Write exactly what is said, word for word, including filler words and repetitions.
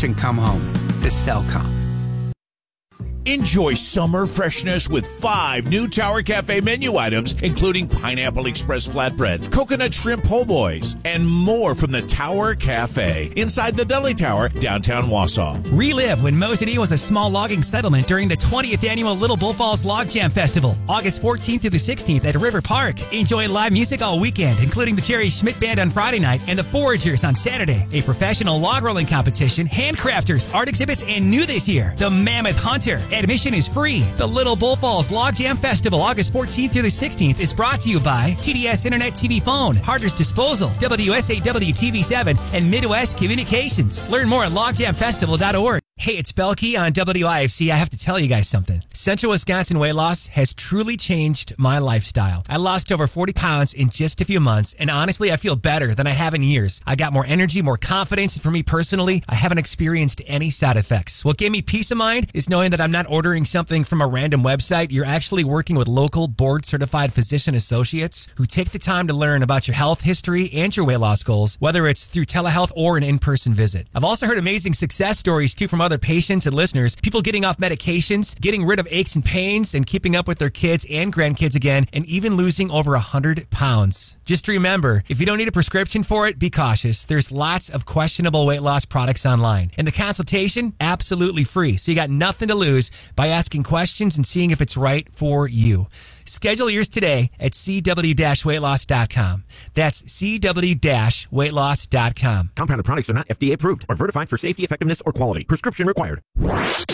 and come home. The Cellcom. Enjoy summer freshness with five new Tower Cafe menu items, including Pineapple Express Flatbread, Coconut Shrimp Po' Boys, and more from the Tower Cafe inside the Deli Tower, downtown Wausau. Relive when Mo City was a small logging settlement during the twentieth annual Little Bull Falls Log Jam Festival, August fourteenth through the sixteenth at River Park. Enjoy live music all weekend, including the Jerry Schmidt Band on Friday night and the Foragers on Saturday. A professional log rolling competition, handcrafters, art exhibits, and new this year, the Mammoth Hunter. Admission is free. The Little Bull Falls Log Jam Festival, August fourteenth through the sixteenth, is brought to you by T D S Internet T V Phone, Harder's Disposal, W S A W T V seven, and Midwest Communications. Learn more at log jam festival dot org. Hey, it's Belkey on W I F C. I have to tell you guys something. Central Wisconsin weight loss has truly changed my lifestyle. I lost over forty pounds in just a few months, and honestly, I feel better than I have in years. I got more energy, more confidence, and for me personally, I haven't experienced any side effects. What gave me peace of mind is knowing that I'm not ordering something from a random website. You're actually working with local board-certified physician associates who take the time to learn about your health history and your weight loss goals, whether it's through telehealth or an in-person visit. I've also heard amazing success stories, too, from other patients and listeners, people getting off medications, getting rid of aches and pains, and keeping up with their kids and grandkids again, and even losing over one hundred pounds. Just remember, if you don't need a prescription for it, be cautious. There's lots of questionable weight loss products online. And the consultation, absolutely free. So you got nothing to lose by asking questions and seeing if it's right for you. Schedule yours today at c w dash weight loss dot com. That's c w dash weight loss dot com. Compounded products are not F D A approved or certified for safety, effectiveness, or quality. Prescription required.